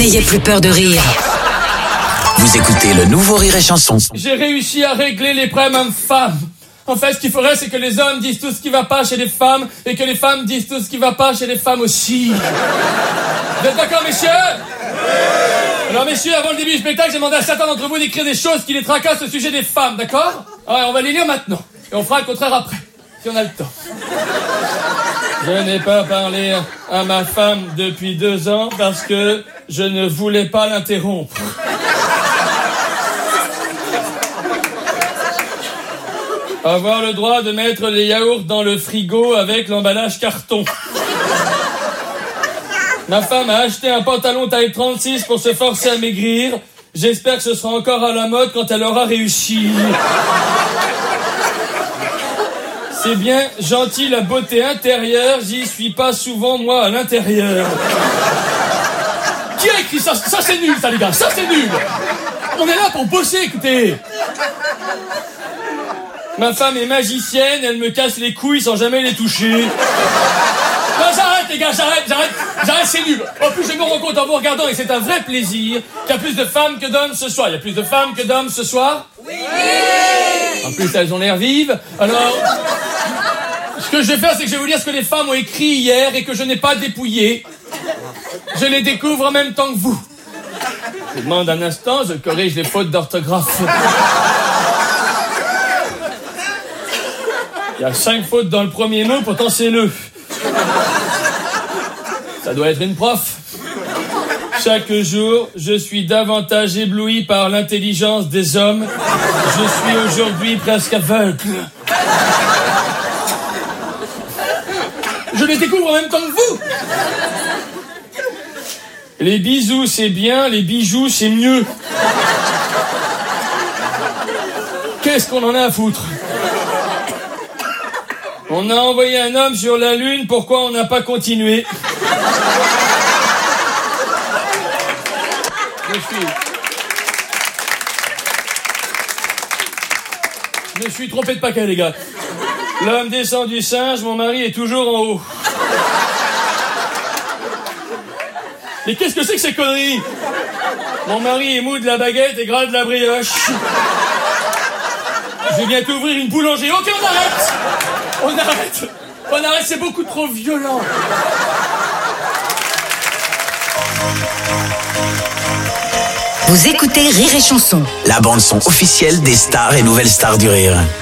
N'ayez plus peur de rire. Vous écoutez le nouveau Rire et Chanson. J'ai réussi à régler les problèmes hommes-femmes. En fait, ce qu'il faudrait, c'est que les hommes disent tout ce qui va pas chez les femmes et que les femmes disent tout ce qui va pas chez les femmes aussi. Vous êtes d'accord, messieurs? Alors, messieurs, avant le début du spectacle, j'ai demandé à certains d'entre vous d'écrire des choses qui les tracassent au sujet des femmes, d'accord? Alors, on va les lire maintenant. Et on fera le contraire après, si on a le temps. Je n'ai pas parlé à ma femme depuis 2 ans parce que je ne voulais pas l'interrompre. Avoir le droit de mettre les yaourts dans le frigo avec l'emballage carton. Ma femme a acheté un pantalon taille 36 pour se forcer à maigrir. J'espère que ce sera encore à la mode quand elle aura réussi. C'est bien gentil la beauté intérieure, j'y suis pas souvent moi à l'intérieur. Qui a écrit ça? Ça c'est nul ça les gars, ça c'est nul. On est là pour bosser, écoutez. Ma femme est magicienne, elle me casse les couilles sans jamais les toucher. Non, j'arrête les gars, j'arrête, c'est nul. En plus, je me rends compte en vous regardant, et c'est un vrai plaisir, qu'il y a plus de femmes que d'hommes ce soir. Il y a plus de femmes que d'hommes ce soir? Oui. En plus, elles ont l'air vives. Alors, ce que je vais faire, c'est que je vais vous lire ce que les femmes ont écrit hier et que je n'ai pas dépouillé. Je les découvre en même temps que vous. Je demande un instant, je corrige les fautes d'orthographe. Il y a 5 fautes dans le premier mot, pourtant c'est le. Ça doit être une prof. Chaque jour, je suis davantage ébloui par l'intelligence des hommes. Je suis aujourd'hui presque aveugle. Je les découvre en même temps que vous. Les bisous, c'est bien, les bijoux, c'est mieux. Qu'est-ce qu'on en a à foutre? On a envoyé un homme sur la Lune, pourquoi on n'a pas continué? Je me suis trompé de paquet, les gars. L'homme descend du singe, mon mari est toujours en haut. Mais qu'est-ce que c'est que ces conneries? Mon mari est mou de la baguette et gras de la brioche. Je viens t'ouvrir une boulangerie. Ok, on arrête! On arrête, c'est beaucoup trop violent. Vous écoutez Rire et Chanson. La bande-son officielle des stars et nouvelles stars du rire.